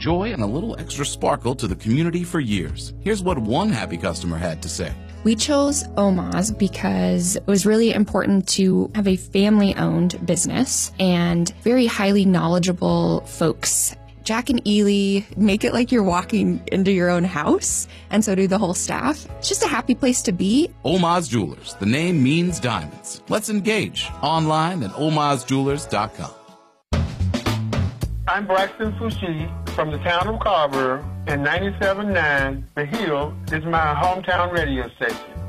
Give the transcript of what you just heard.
joy and a little extra sparkle to the community for years. Here's what one happy customer had to say. We chose Oma's because it was really important to have a family-owned business and very highly knowledgeable folks. Jack and Ely make it like you're walking into your own house, and so do the whole staff. It's just a happy place to be. Oma's Jewelers. The name means diamonds. Let's engage online at omasjewelers.com. I'm Braxton Fushi from the town of Carver, and 97.9 The Hill is my hometown radio station.